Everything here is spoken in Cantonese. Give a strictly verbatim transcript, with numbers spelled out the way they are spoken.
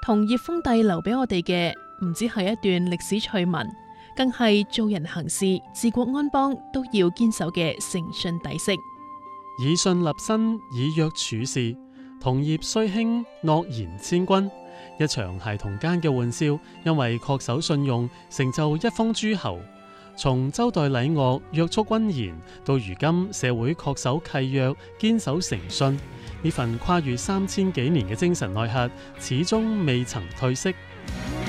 同葉豐帝留俾我哋嘅唔止係一段歷史趣聞，更係做人行事、治國安邦都要堅守嘅誠信底色。 以信立身，以約處事，同業雖輕，諾言千鈞。一場孩童間嘅玩笑，因為恪守信用，成就一方諸侯。從周代禮樂約束君賢，到如今社會恪守契約，堅守誠信，呢份跨越三千幾年嘅精神內核，始終未曾褪色。